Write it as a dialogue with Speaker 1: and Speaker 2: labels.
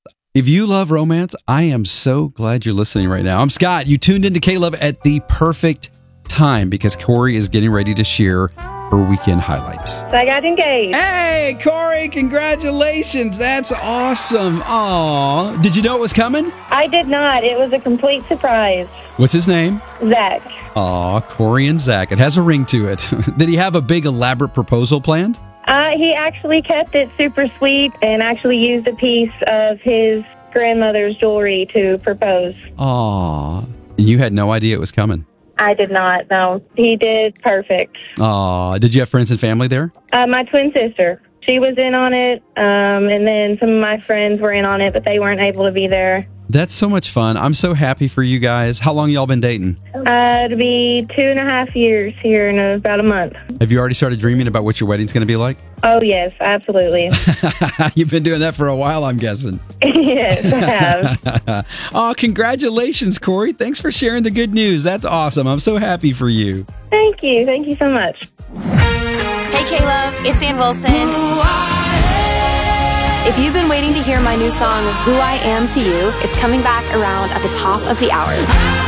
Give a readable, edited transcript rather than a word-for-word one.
Speaker 1: If you love romance, I am so glad you're listening right now. I'm Scott. You tuned into K-Love at the perfect time because Corey is getting ready to share her weekend highlights.
Speaker 2: So I got engaged.
Speaker 1: Hey, Corey, congratulations. That's awesome. Aw. Did you know it was coming?
Speaker 2: I did not. It was a complete surprise.
Speaker 1: What's his name?
Speaker 2: Zach.
Speaker 1: Aw, Corey and Zach. It has a ring to it. Did he have a big elaborate proposal planned?
Speaker 2: He actually kept it super sweet and actually used a piece of his grandmother's jewelry to propose.
Speaker 1: Aw. And you had no idea it was coming?
Speaker 2: I did not, no. He did perfect.
Speaker 1: Aw. Did you have friends and family there?
Speaker 2: My twin sister. She was in on it, and then some of my friends were in on it, but they weren't able to be there.
Speaker 1: That's so much fun. I'm so happy for you guys. How long y'all been dating?
Speaker 2: It'll be 2.5 years here in about a month.
Speaker 1: Have you already started dreaming about what your wedding's going to be like?
Speaker 2: Oh, yes, absolutely.
Speaker 1: You've been doing that for a while, I'm guessing.
Speaker 2: Yes, I have.
Speaker 1: Oh, congratulations, Corey. Thanks for sharing the good news. That's awesome. I'm so happy for you.
Speaker 2: Thank you. Thank you so much.
Speaker 3: Hey, K-Love, it's Ann Wilson. If you've been waiting to hear my new song, Who I Am to You, it's coming back around at the top of the hour.